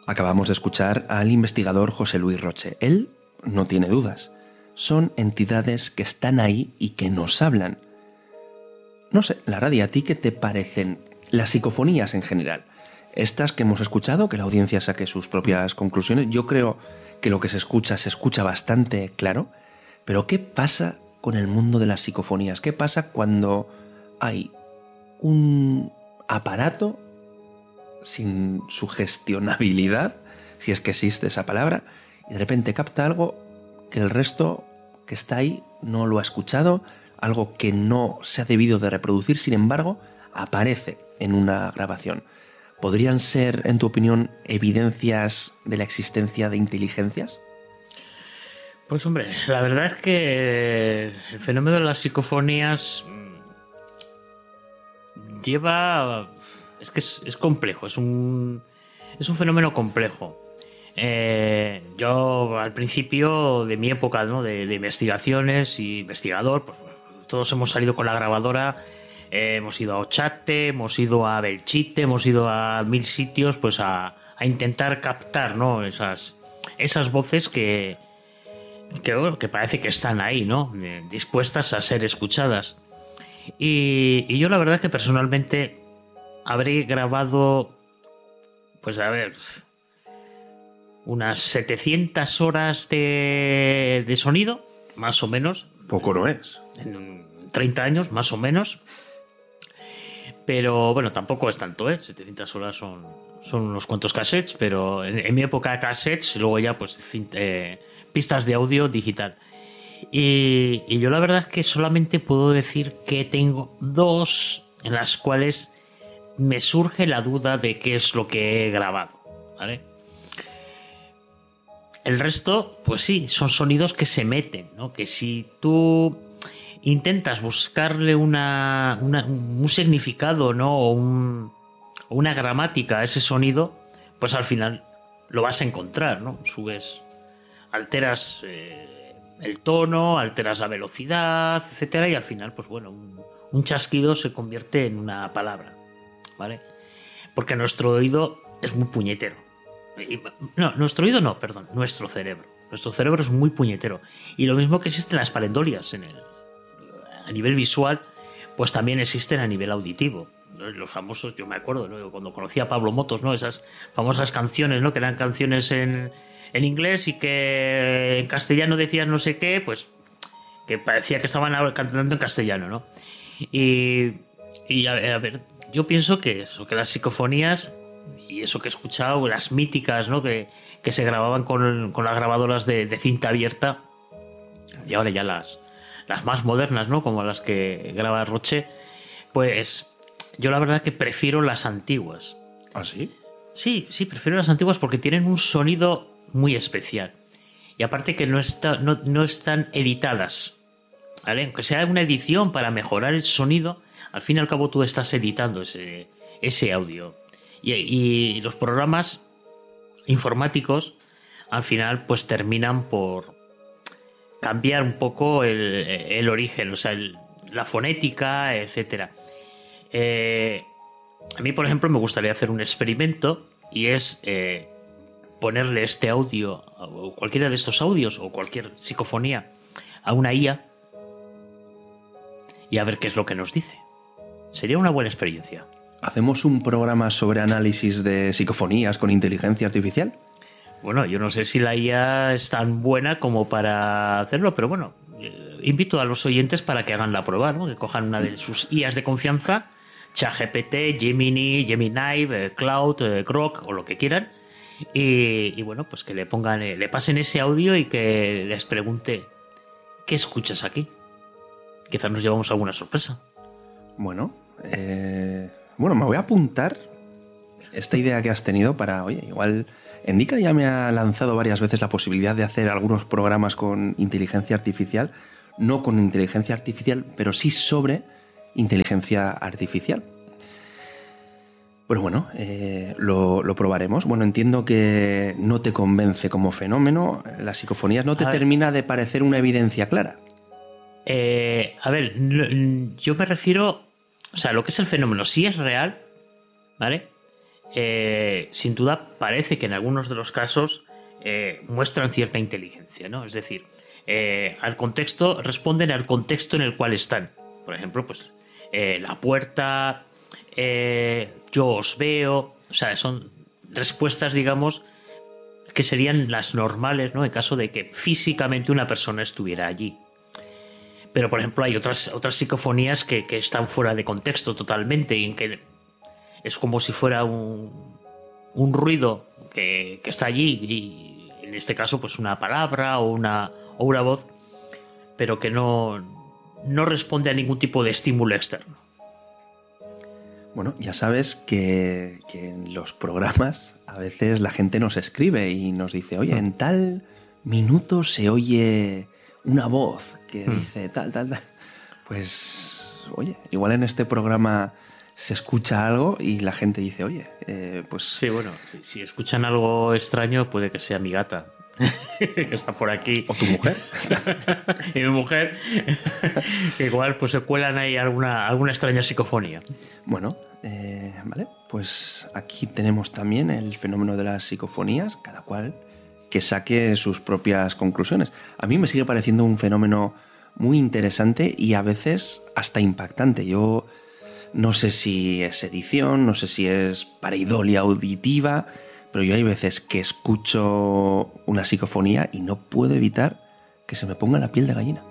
Acabamos de escuchar al investigador José Luis Roche. Él no tiene dudas. Son entidades que están ahí y que nos hablan. No sé, Lara, ¿a ti qué te parecen las psicofonías en general? Estas que hemos escuchado, que la audiencia saque sus propias conclusiones. Yo creo que lo que se escucha bastante claro. Pero ¿qué pasa con el mundo de las psicofonías? ¿Qué pasa cuando hay un aparato sin sugestionabilidad, si es que existe esa palabra, y de repente capta algo que el resto que está ahí no lo ha escuchado, algo que no se ha debido de reproducir, sin embargo, aparece en una grabación? ¿Podrían ser, en tu opinión, evidencias de la existencia de inteligencias? Pues hombre, la verdad es que el fenómeno de las psicofonías es complejo, es un fenómeno complejo. Yo al principio de mi época, ¿no?, de investigaciones y investigador, pues todos hemos salido con la grabadora, hemos ido a Ochate, hemos ido a Belchite, hemos ido a 1000 sitios, pues a intentar captar, ¿no?, esas voces que parece que están ahí, ¿no?, dispuestas a ser escuchadas. Y yo la verdad es que personalmente habré grabado, pues a ver, unas 700 horas de sonido, más o menos. Poco no es. En 30 años, más o menos. Pero bueno, tampoco es tanto, ¿eh? 700 horas son unos cuantos cassettes, pero en mi época cassettes, luego ya pues pistas de audio digital. Y yo la verdad es que solamente puedo decir que tengo 2 en las cuales me surge la duda de qué es lo que he grabado, ¿vale? El resto, pues sí, son sonidos que se meten, ¿no? Que si tú intentas buscarle un significado, ¿no?, o una gramática a ese sonido, pues al final lo vas a encontrar, ¿no? Alteras el tono, alteras la velocidad, etcétera, y al final, pues bueno, un chasquido se convierte en una palabra, ¿vale? Porque nuestro oído es muy puñetero. No, nuestro oído no, perdón, nuestro cerebro. Nuestro cerebro es muy puñetero. Y lo mismo que existen las palendolias a nivel visual, pues también existen a nivel auditivo. Los famosos, yo me acuerdo, ¿no?, cuando conocí a Pablo Motos, ¿no?, esas famosas canciones, ¿no?, que eran canciones en inglés y que en castellano decían no sé qué, pues que parecía que estaban cantando en castellano, ¿no? Y a ver, yo pienso que las psicofonías y eso que he escuchado, las míticas, ¿no?, que se grababan con las grabadoras de cinta abierta, y ahora ya las más modernas, ¿no?, como las que graba Roche, pues yo la verdad que prefiero las antiguas. ¿Ah, sí? Sí, prefiero las antiguas porque tienen un sonido muy especial. Y aparte que no están editadas, ¿vale? Aunque sea una edición para mejorar el sonido, al fin y al cabo tú estás editando ese audio. Y los programas informáticos al final pues terminan por cambiar un poco el origen, o sea, la fonética, etcétera. A mí, por ejemplo, me gustaría hacer un experimento y es ponerle este audio o cualquiera de estos audios o cualquier psicofonía a una IA y a ver qué es lo que nos dice. Sería una buena experiencia. ¿Hacemos un programa sobre análisis de psicofonías con inteligencia artificial? Bueno, yo no sé si la IA es tan buena como para hacerlo, pero bueno, invito a los oyentes para que hagan la prueba, ¿no?, que cojan una de sus IAs de confianza, ChatGPT, Gemini, Cloud, Grok o lo que quieran, y bueno, pues que le pasen ese audio y que les pregunte ¿qué escuchas aquí? Quizás nos llevamos alguna sorpresa. Bueno, me voy a apuntar esta idea que has tenido para, oye, igual Endica ya me ha lanzado varias veces la posibilidad de hacer algunos programas con inteligencia artificial, no con inteligencia artificial, pero sí sobre inteligencia artificial. Pero bueno, lo probaremos. Bueno, entiendo que no te convence como fenómeno, las psicofonías no te termina de parecer una evidencia clara. A ver, yo me refiero, o sea, lo que es el fenómeno, sí es real, ¿vale? sin duda parece que en algunos de los casos muestran cierta inteligencia, ¿no? Es decir, al contexto, responden al contexto en el cual están. Por ejemplo, pues la puerta, yo os veo, o sea, son respuestas, digamos, que serían las normales, ¿no? En caso de que físicamente una persona estuviera allí. Pero, por ejemplo, hay otras psicofonías que están fuera de contexto totalmente, y en que es como si fuera un ruido que está allí, y en este caso, pues una palabra o una voz, pero que no responde a ningún tipo de estímulo externo. Bueno, ya sabes que en los programas a veces la gente nos escribe y nos dice, oye, en tal minuto se oye una voz que dice tal. Pues, oye, igual en este programa se escucha algo y la gente dice, oye, pues... Sí, bueno, si escuchan algo extraño puede que sea mi gata, que está por aquí. O tu mujer. Y mi mujer, que igual pues se cuelan ahí alguna extraña psicofonía. Bueno, vale, pues aquí tenemos también el fenómeno de las psicofonías, cada cual que saque sus propias conclusiones. A mí me sigue pareciendo un fenómeno muy interesante y a veces hasta impactante. Yo no sé si es edición, no sé si es pareidolia auditiva, pero yo hay veces que escucho una psicofonía y no puedo evitar que se me ponga la piel de gallina.